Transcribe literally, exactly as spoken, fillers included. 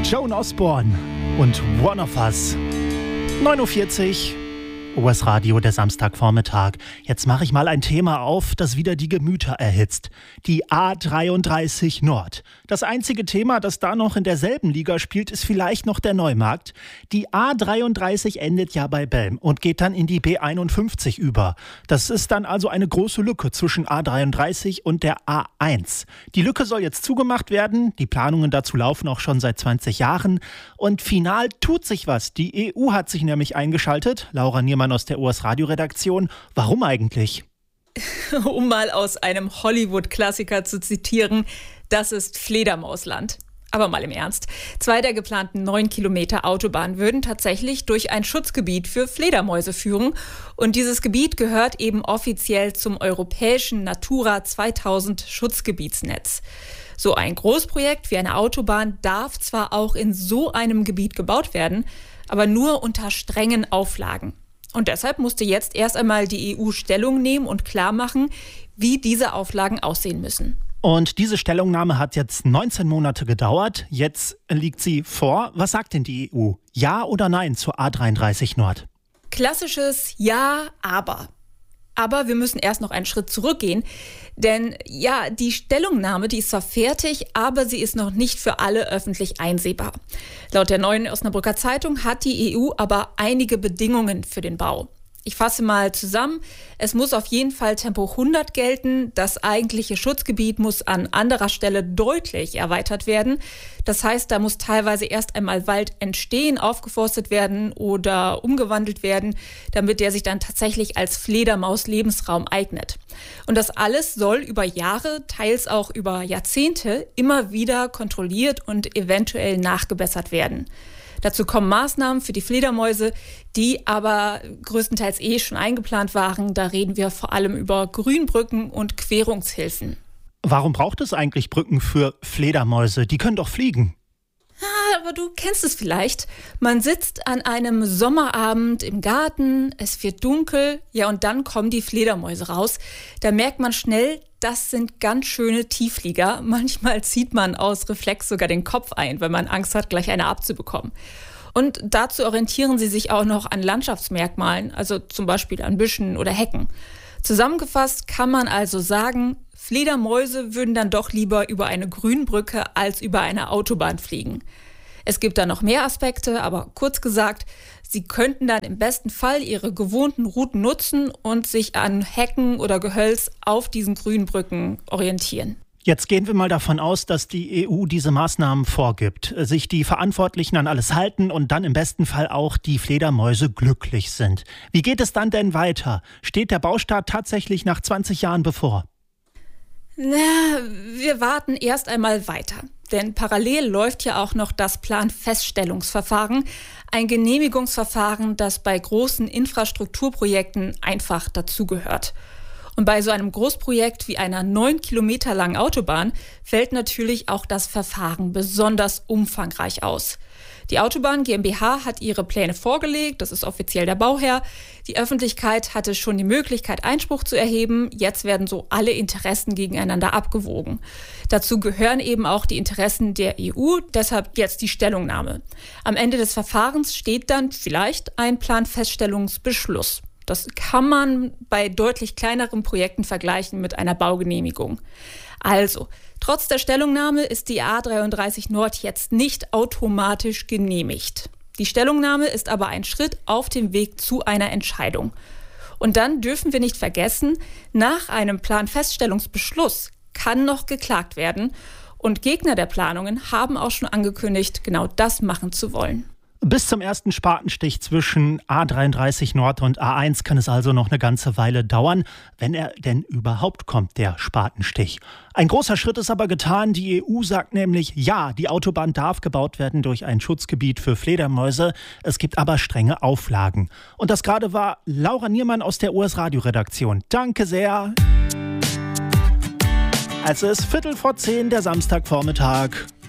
Joan Osborne und One of Us. neun Uhr vierzig, U S Radio, der Samstagvormittag. Jetzt mache ich mal ein Thema auf, das wieder die Gemüter erhitzt. Die A dreiunddreißig Nord. Das einzige Thema, das da noch in derselben Liga spielt, ist vielleicht noch der Neumarkt. Die A dreiunddreißig endet ja bei Belm und geht dann in die B einundfünfzig über. Das ist dann also eine große Lücke zwischen A dreiunddreißig und der A eins. Die Lücke soll jetzt zugemacht werden. Die Planungen dazu laufen auch schon seit zwanzig Jahren. Und final tut sich was. Die E U hat sich nämlich eingeschaltet. Laura Niermann aus der U S-Radio-Redaktion. Warum eigentlich? Um mal aus einem Hollywood-Klassiker zu zitieren, das ist Fledermausland. Aber mal im Ernst. Zwei der geplanten neun Kilometer Autobahn würden tatsächlich durch ein Schutzgebiet für Fledermäuse führen. Und dieses Gebiet gehört eben offiziell zum europäischen Natura zweitausend Schutzgebietsnetz. So ein Großprojekt wie eine Autobahn darf zwar auch in so einem Gebiet gebaut werden, aber nur unter strengen Auflagen. Und deshalb musste jetzt erst einmal die E U Stellung nehmen und klar machen, wie diese Auflagen aussehen müssen. Und diese Stellungnahme hat jetzt neunzehn Monate gedauert. Jetzt liegt sie vor. Was sagt denn die E U? Ja oder nein zur A dreiunddreißig Nord? Klassisches Ja, aber. Aber wir müssen erst noch einen Schritt zurückgehen. Denn ja, die Stellungnahme, die ist zwar fertig, aber sie ist noch nicht für alle öffentlich einsehbar. Laut der neuen Osnabrücker Zeitung hat die E U aber einige Bedingungen für den Bau. Ich fasse mal zusammen. Es muss auf jeden Fall Tempo hundert gelten. Das eigentliche Schutzgebiet muss an anderer Stelle deutlich erweitert werden. Das heißt, da muss teilweise erst einmal Wald entstehen, aufgeforstet werden oder umgewandelt werden, damit der sich dann tatsächlich als Fledermaus-Lebensraum eignet. Und das alles soll über Jahre, teils auch über Jahrzehnte, immer wieder kontrolliert und eventuell nachgebessert werden. Dazu kommen Maßnahmen für die Fledermäuse, die aber größtenteils eh schon eingeplant waren. Da reden wir vor allem über Grünbrücken und Querungshilfen. Warum braucht es eigentlich Brücken für Fledermäuse? Die können doch fliegen. Ja, aber du kennst es vielleicht. Man sitzt an einem Sommerabend im Garten, es wird dunkel, ja und dann kommen die Fledermäuse raus. Da merkt man schnell, das sind ganz schöne Tiefflieger. Manchmal zieht man aus Reflex sogar den Kopf ein, wenn man Angst hat, gleich eine abzubekommen. Und dazu orientieren sie sich auch noch an Landschaftsmerkmalen, also zum Beispiel an Büschen oder Hecken. Zusammengefasst kann man also sagen, Fledermäuse würden dann doch lieber über eine Grünbrücke als über eine Autobahn fliegen. Es gibt da noch mehr Aspekte, aber kurz gesagt, sie könnten dann im besten Fall ihre gewohnten Routen nutzen und sich an Hecken oder Gehölz auf diesen Grünbrücken orientieren. Jetzt gehen wir mal davon aus, dass die E U diese Maßnahmen vorgibt, sich die Verantwortlichen an alles halten und dann im besten Fall auch die Fledermäuse glücklich sind. Wie geht es dann denn weiter? Steht der Baustart tatsächlich nach zwanzig Jahren bevor? Na, wir warten erst einmal weiter. Denn parallel läuft ja auch noch das Planfeststellungsverfahren, ein Genehmigungsverfahren, das bei großen Infrastrukturprojekten einfach dazugehört. Und bei so einem Großprojekt wie einer neun Kilometer langen Autobahn fällt natürlich auch das Verfahren besonders umfangreich aus. Die Autobahn GmbH hat ihre Pläne vorgelegt, das ist offiziell der Bauherr. Die Öffentlichkeit hatte schon die Möglichkeit, Einspruch zu erheben. Jetzt werden so alle Interessen gegeneinander abgewogen. Dazu gehören eben auch die Interessen der E U, deshalb jetzt die Stellungnahme. Am Ende des Verfahrens steht dann vielleicht ein Planfeststellungsbeschluss. Das kann man bei deutlich kleineren Projekten vergleichen mit einer Baugenehmigung. Also, trotz der Stellungnahme ist die A dreiunddreißig Nord jetzt nicht automatisch genehmigt. Die Stellungnahme ist aber ein Schritt auf dem Weg zu einer Entscheidung. Und dann dürfen wir nicht vergessen, nach einem Planfeststellungsbeschluss kann noch geklagt werden. Und Gegner der Planungen haben auch schon angekündigt, genau das machen zu wollen. Bis zum ersten Spatenstich zwischen A dreiunddreißig Nord und A eins kann es also noch eine ganze Weile dauern, wenn er denn überhaupt kommt, der Spatenstich. Ein großer Schritt ist aber getan. Die E U sagt nämlich, ja, die Autobahn darf gebaut werden durch ein Schutzgebiet für Fledermäuse. Es gibt aber strenge Auflagen. Und das gerade war Laura Niermann aus der U S-Radio-Redaktion. Danke sehr. Es ist Viertel vor zehn, der Samstagvormittag.